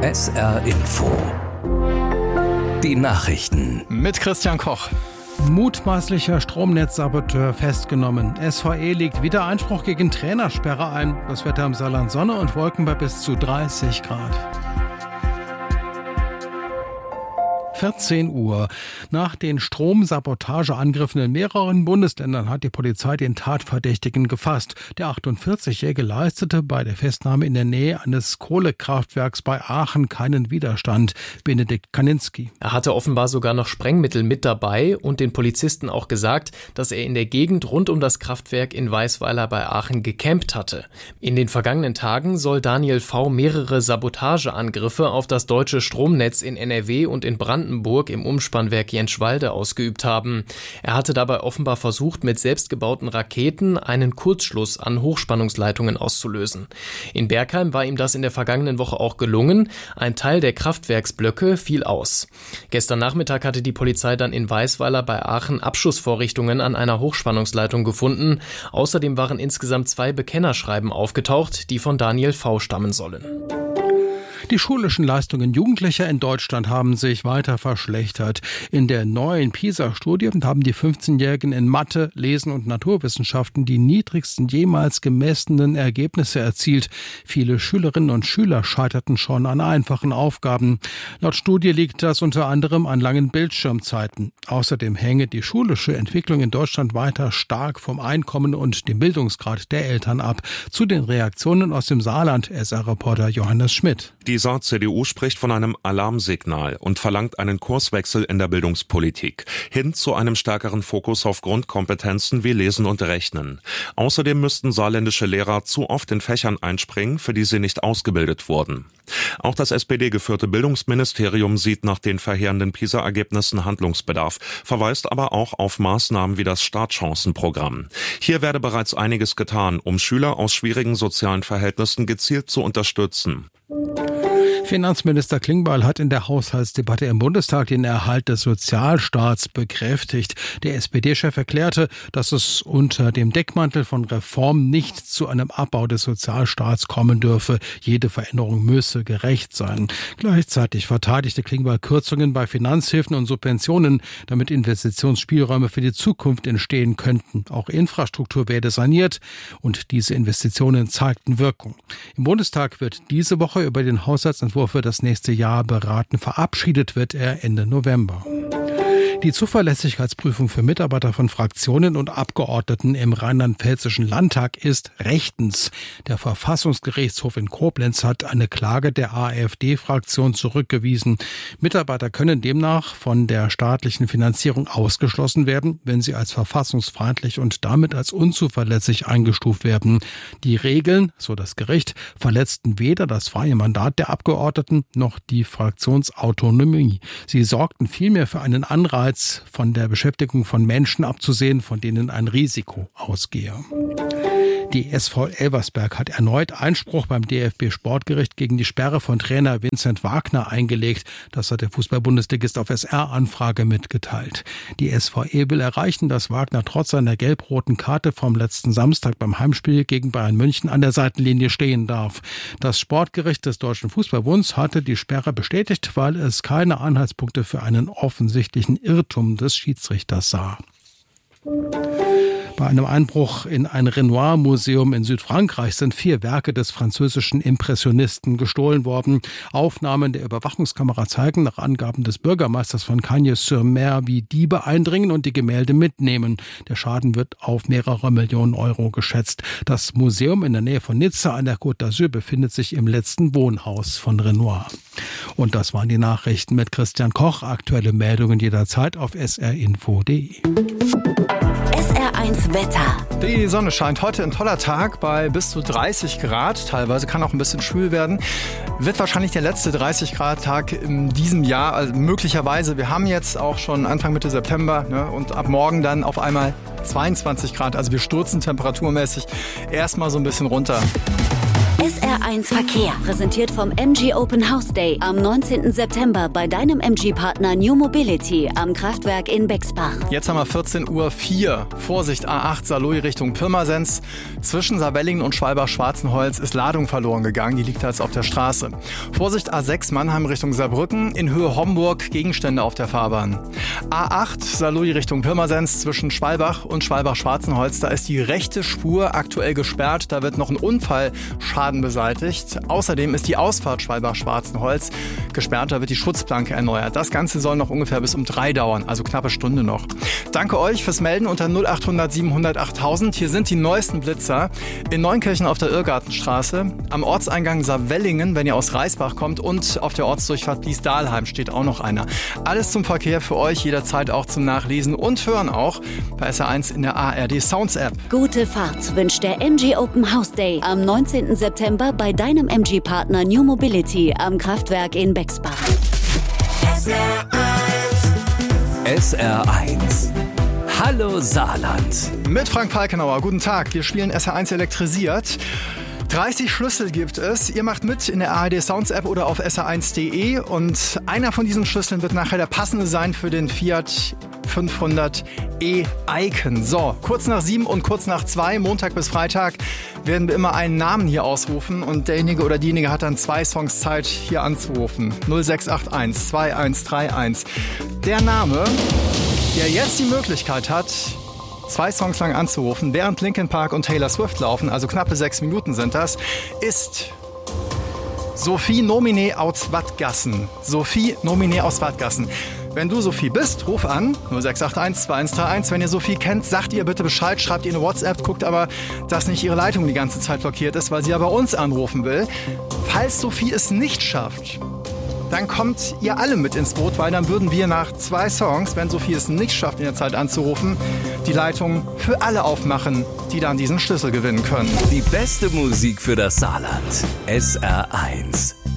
SR Info. Die Nachrichten. Mit Christian Koch. Mutmaßlicher Stromnetzsaboteur festgenommen. SVE legt wieder Einspruch gegen Trainersperre ein. Das Wetter im Saarland: Sonne und Wolken bei bis zu 30 Grad. 14 Uhr. Nach den Stromsabotageangriffen in mehreren Bundesländern hat die Polizei den Tatverdächtigen gefasst. Der 48-Jährige leistete bei der Festnahme in der Nähe eines Kohlekraftwerks bei Aachen keinen Widerstand. Benedikt Kaninski. Er hatte offenbar sogar noch Sprengmittel mit dabei und den Polizisten auch gesagt, dass er in der Gegend rund um das Kraftwerk in Weisweiler bei Aachen gecampt hatte. In den vergangenen Tagen soll Daniel V. mehrere Sabotageangriffe auf das deutsche Stromnetz in NRW und in Brandenburg im Umspannwerk Jenschwalde ausgeübt haben. Er hatte dabei offenbar versucht, mit selbstgebauten Raketen einen Kurzschluss an Hochspannungsleitungen auszulösen. In Bergheim war ihm das in der vergangenen Woche auch gelungen. Ein Teil der Kraftwerksblöcke fiel aus. Gestern Nachmittag hatte die Polizei dann in Weisweiler bei Aachen Abschussvorrichtungen an einer Hochspannungsleitung gefunden. Außerdem waren insgesamt 2 Bekennerschreiben aufgetaucht, die von Daniel V. stammen sollen. Die schulischen Leistungen Jugendlicher in Deutschland haben sich weiter verschlechtert. In der neuen PISA-Studie haben die 15-Jährigen in Mathe, Lesen und Naturwissenschaften die niedrigsten jemals gemessenen Ergebnisse erzielt. Viele Schülerinnen und Schüler scheiterten schon an einfachen Aufgaben. Laut Studie liegt das unter anderem an langen Bildschirmzeiten. Außerdem hänge die schulische Entwicklung in Deutschland weiter stark vom Einkommen und dem Bildungsgrad der Eltern ab. Zu den Reaktionen aus dem Saarland, SR-Reporter Johannes Schmidt. Die Saar-CDU spricht von einem Alarmsignal und verlangt einen Kurswechsel in der Bildungspolitik hin zu einem stärkeren Fokus auf Grundkompetenzen wie Lesen und Rechnen. Außerdem müssten saarländische Lehrer zu oft in Fächern einspringen, für die sie nicht ausgebildet wurden. Auch das SPD-geführte Bildungsministerium sieht nach den verheerenden PISA-Ergebnissen Handlungsbedarf, verweist aber auch auf Maßnahmen wie das Startchancenprogramm. Hier werde bereits einiges getan, um Schüler aus schwierigen sozialen Verhältnissen gezielt zu unterstützen. Finanzminister Klingbeil hat in der Haushaltsdebatte im Bundestag den Erhalt des Sozialstaats bekräftigt. Der SPD-Chef erklärte, dass es unter dem Deckmantel von Reform nicht zu einem Abbau des Sozialstaats kommen dürfe. Jede Veränderung müsse gerecht sein. Gleichzeitig verteidigte Klingbeil Kürzungen bei Finanzhilfen und Subventionen, damit Investitionsspielräume für die Zukunft entstehen könnten. Auch Infrastruktur werde saniert und diese Investitionen zeigten Wirkung. Im Bundestag wird diese Woche über den Haushaltsentwurf für das nächste Jahr beraten. Verabschiedet wird er Ende November. Die Zuverlässigkeitsprüfung für Mitarbeiter von Fraktionen und Abgeordneten im rheinland-pfälzischen Landtag ist rechtens. Der Verfassungsgerichtshof in Koblenz hat eine Klage der AfD-Fraktion zurückgewiesen. Mitarbeiter können demnach von der staatlichen Finanzierung ausgeschlossen werden, wenn sie als verfassungsfeindlich und damit als unzuverlässig eingestuft werden. Die Regeln, so das Gericht, verletzten weder das freie Mandat der Abgeordneten noch die Fraktionsautonomie. Sie sorgten vielmehr für einen Anreiz, von der Beschäftigung von Menschen abzusehen, von denen ein Risiko ausgehe. Die SV Elversberg hat erneut Einspruch beim DFB-Sportgericht gegen die Sperre von Trainer Vincent Wagner eingelegt. Das hat der Fußball-Bundesligist auf SR-Anfrage mitgeteilt. Die SVE will erreichen, dass Wagner trotz seiner gelb-roten Karte vom letzten Samstag beim Heimspiel gegen Bayern München an der Seitenlinie stehen darf. Das Sportgericht des Deutschen Fußballbunds hatte die Sperre bestätigt, weil es keine Anhaltspunkte für einen offensichtlichen Irrtum des Schiedsrichters sah. Bei einem Einbruch in ein Renoir-Museum in Südfrankreich sind 4 Werke des französischen Impressionisten gestohlen worden. Aufnahmen der Überwachungskamera zeigen nach Angaben des Bürgermeisters von Cagnes-sur-Mer, wie Diebe eindringen und die Gemälde mitnehmen. Der Schaden wird auf mehrere Millionen Euro geschätzt. Das Museum in der Nähe von Nizza an der Côte d'Azur befindet sich im letzten Wohnhaus von Renoir. Und das waren die Nachrichten mit Christian Koch. Aktuelle Meldungen jederzeit auf srinfo.de. SR1 Wetter. Die Sonne scheint heute, ein toller Tag bei bis zu 30 Grad. Teilweise kann auch ein bisschen schwül werden. Wird wahrscheinlich der letzte 30 Grad Tag in diesem Jahr. Also möglicherweise. Wir haben jetzt auch schon Anfang Mitte September, ne, und ab morgen dann auf einmal 22 Grad. Also wir stürzen temperaturmäßig erstmal so ein bisschen runter. SR1 Verkehr, präsentiert vom MG Open House Day am 19. September bei deinem MG-Partner New Mobility am Kraftwerk in Bexbach. Jetzt haben wir 14:04 Uhr. Vorsicht, A8 Saarlouis Richtung Pirmasens. Zwischen Saarwellingen und Schwalbach-Schwarzenholz ist Ladung verloren gegangen. Die liegt jetzt auf der Straße. Vorsicht, A6 Mannheim Richtung Saarbrücken. In Höhe Homburg Gegenstände auf der Fahrbahn. A8 Saarlouis Richtung Pirmasens zwischen Schwalbach und Schwalbach-Schwarzenholz. Da ist die rechte Spur aktuell gesperrt. Da wird noch ein Unfallschaden beseitigt. Außerdem ist die Ausfahrt Schwalbach-Schwarzenholz gesperrt. Da wird die Schutzplanke erneuert. Das Ganze soll noch ungefähr bis um 3 dauern, also knappe Stunde noch. Danke euch fürs Melden unter 0800 700 8000. Hier sind die neuesten Blitzer. In Neunkirchen auf der Irrgartenstraße, am Ortseingang Saarwellingen, wenn ihr aus Reisbach kommt, und auf der Ortsdurchfahrt Blies-Dahlheim steht auch noch einer. Alles zum Verkehr für euch, jederzeit auch zum Nachlesen und Hören auch bei SR1 in der ARD Sounds App. Gute Fahrt wünscht der MG Open House Day am 19. September bei deinem MG-Partner New Mobility am Kraftwerk in Bexbach. SR1. Hallo Saarland. Mit Frank Falkenauer, guten Tag. Wir spielen SR1 elektrisiert. 30 Schlüssel gibt es. Ihr macht mit in der ARD Sounds App oder auf sr1.de und einer von diesen Schlüsseln wird nachher der passende sein für den Fiat 500 e-Icon. So, kurz nach 7 und kurz nach 2, Montag bis Freitag, werden wir immer einen Namen hier ausrufen und derjenige oder diejenige hat dann 2 Songs Zeit, hier anzurufen. 0681 2131. Der Name, der jetzt die Möglichkeit hat, 2 Songs lang anzurufen, während Linkin Park und Taylor Swift laufen, also knappe 6 Minuten sind das, ist Sophie Nomine aus Wattgassen. Sophie Nomine aus Wattgassen. Wenn du Sophie bist, ruf an, 0681 2131. Wenn ihr Sophie kennt, sagt ihr bitte Bescheid, schreibt ihr eine WhatsApp, guckt aber, dass nicht ihre Leitung die ganze Zeit blockiert ist, weil sie ja bei uns anrufen will. Falls Sophie es nicht schafft, dann kommt ihr alle mit ins Boot, weil dann würden wir nach 2 Songs, wenn Sophie es nicht schafft, in der Zeit anzurufen, die Leitung für alle aufmachen, die dann diesen Schlüssel gewinnen können. Die beste Musik für das Saarland. SR1.